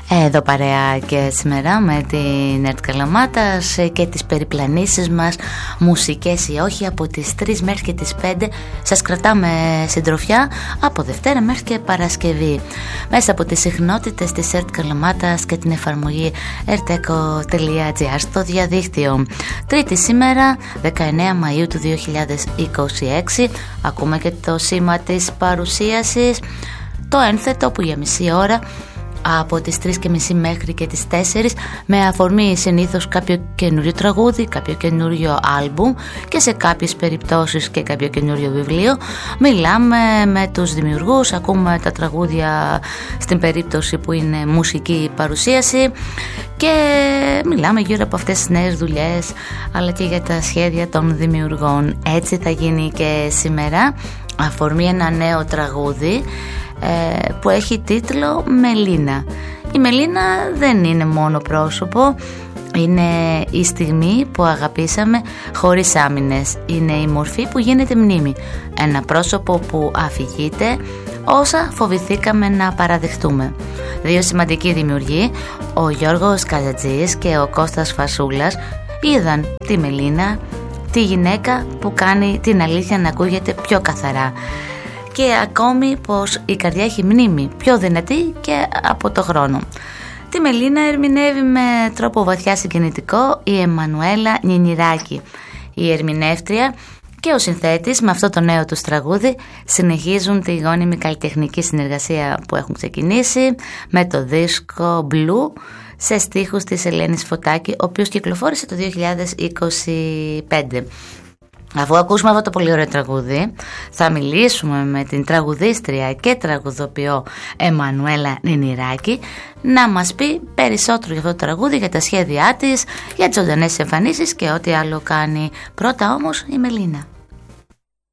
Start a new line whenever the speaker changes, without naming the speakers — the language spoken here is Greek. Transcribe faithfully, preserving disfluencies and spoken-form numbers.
Εδώ παρέα και σήμερα με την ΕΡΤ Καλαμάτας και τις περιπλανήσεις μας, μουσικές ή όχι, από τις τρεις μέχρι και τις πέντε σας κρατάμε συντροφιά από Δευτέρα μέχρι και Παρασκευή μέσα από τις συχνότητες της ΕΡΤ Καλαμάτας και την εφαρμογή ερτέκο τελεία τζι άρ στο διαδίκτυο. Τρίτη σήμερα, δεκαεννέα Μαΐου του δύο χιλιάδες είκοσι έξι. Ακούμε και το σήμα της παρουσίασης, το ένθετο που για μισή ώρα από τις τρεις και μισή μέχρι και τις τέσσερις, με αφορμή συνήθως κάποιο καινούριο τραγούδι, κάποιο καινούριο άλμπουμ και σε κάποιες περιπτώσεις και κάποιο καινούριο βιβλίο, μιλάμε με τους δημιουργούς, ακούμε τα τραγούδια στην περίπτωση που είναι μουσική παρουσίαση και μιλάμε γύρω από αυτές τις νέες δουλειές αλλά και για τα σχέδια των δημιουργών. Έτσι θα γίνει και σήμερα, αφορμή ένα νέο τραγούδι που έχει τίτλο Μελίνα. Η Μελίνα δεν είναι μόνο πρόσωπο, είναι η στιγμή που αγαπήσαμε χωρίς άμυνες. Είναι η μορφή που γίνεται μνήμη, ένα πρόσωπο που αφηγείται όσα φοβηθήκαμε να παραδεχτούμε. Δύο σημαντικοί δημιουργοί, ο Γιώργος Καλατζής και ο Κώστας Φασούλας, είδαν τη Μελίνα, τη γυναίκα που κάνει την αλήθεια να ακούγεται πιο καθαρά και ακόμη πως η καρδιά έχει μνήμη πιο δυνατή και από το χρόνο. Τη Μελίνα ερμηνεύει με τρόπο βαθιά συγκινητικό η Εμμανουέλα Νινιράκη. Η ερμηνεύτρια και ο συνθέτης με αυτό το νέο τους τραγούδι συνεχίζουν τη γόνιμη καλλιτεχνική συνεργασία που έχουν ξεκινήσει με το δίσκο Blue σε στίχους της Ελένης Φωτάκη, ο οποίος κυκλοφόρησε το δύο χιλιάδες είκοσι πέντε. Αφού ακούσουμε αυτό το πολύ ωραίο τραγούδι, θα μιλήσουμε με την τραγουδίστρια και τραγουδοποιό Εμμανουέλα Νινιράκη να μας πει περισσότερο για αυτό το τραγούδι, για τα σχέδιά της, για τις ζωντανές εμφανίσεις και ό,τι άλλο κάνει. Πρώτα όμως η Μελίνα.